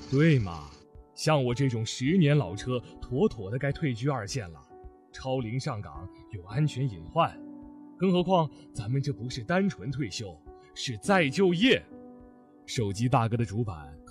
对嘛，像我这种10年老车，妥妥的该退居2线了。超龄上岗有安全隐患，更何况咱们这不是单纯退休，是再就业。手机大哥的主板